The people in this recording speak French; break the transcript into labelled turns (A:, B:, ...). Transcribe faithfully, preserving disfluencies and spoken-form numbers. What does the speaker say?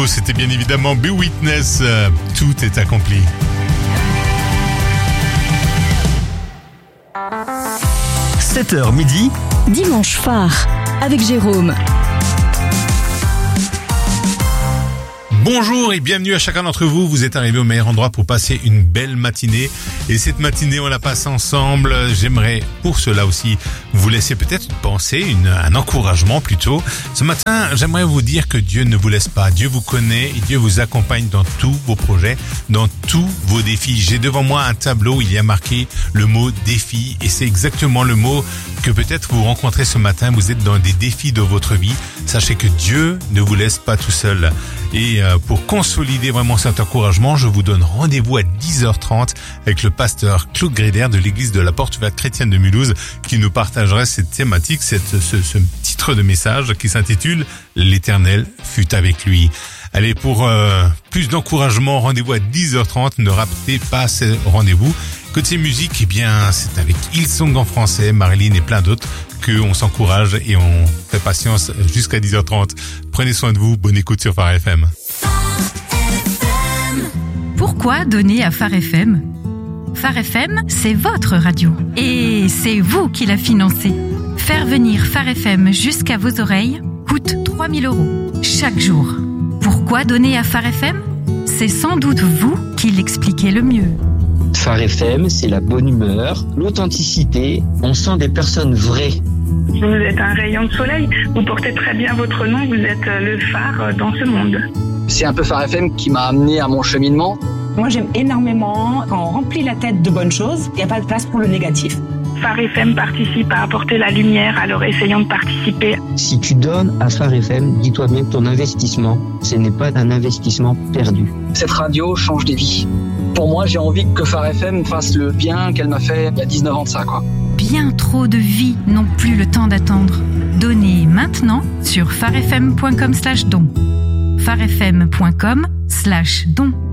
A: Chicago, c'était bien évidemment Be Witness, euh, tout est accompli.
B: sept heures midi,
C: Dimanche phare avec Jérôme.
A: Bonjour et bienvenue à chacun d'entre vous. Vous êtes arrivés au meilleur endroit pour passer une belle matinée. Et cette matinée, on la passe ensemble. J'aimerais pour cela aussi vous laisser peut-être une pensée, une, un encouragement plutôt. Ce matin, j'aimerais vous dire que Dieu ne vous laisse pas. Dieu vous connaît et Dieu vous accompagne dans tous vos projets, dans tous vos défis. J'ai devant moi un tableau où il y a marqué le mot défi. Et c'est exactement le mot que peut-être vous rencontrez ce matin. Vous êtes dans des défis de votre vie. Sachez que Dieu ne vous laisse pas tout seul. Et pour consolider vraiment cet encouragement, je vous donne rendez-vous à dix heures trente avec le pasteur Claude Gréder de l'église de la Porte Ouverte Chrétienne de Mulhouse qui nous partagerait cette thématique, cette, ce, ce titre de message qui s'intitule « L'Éternel fut avec lui ». Allez, pour euh, plus d'encouragement, rendez-vous à dix heures trente. Ne ratez pas ce rendez-vous. Côté musique, eh bien, c'est avec Hillsong en français, Marilyn et plein d'autres qu'on s'encourage et on fait patience jusqu'à dix heures trente. Prenez soin de vous. Bonne écoute sur Phare F M.
D: Pourquoi donner à Phare F M ? Phare F M, c'est votre radio. Et c'est vous qui la financez. Faire venir Phare F M jusqu'à vos oreilles coûte trois mille euros chaque jour. Pourquoi donner à Phare F M ? C'est sans doute vous qui l'expliquez le mieux.
E: Phare F M, c'est la bonne humeur, l'authenticité, on sent des personnes vraies.
F: Vous êtes un rayon de soleil, vous portez très bien votre nom, vous êtes le phare dans ce monde.
E: C'est un peu Phare F M qui m'a amené à mon cheminement.
G: Moi j'aime énormément quand on remplit la tête de bonnes choses, il n'y a pas de place pour le négatif.
F: Phare F M participe à apporter la lumière, alors essayons de participer.
E: Si tu donnes à Phare F M, dis-toi bien que ton investissement, ce n'est pas un investissement perdu. Cette radio change des vies. Pour moi, j'ai envie que Phare F M fasse le bien qu'elle m'a fait il y a dix-neuf ans de ça, quoi.
D: Bien trop de vies n'ont plus le temps d'attendre. Donnez maintenant sur pharefm point com slash don. pharefm point com slash don.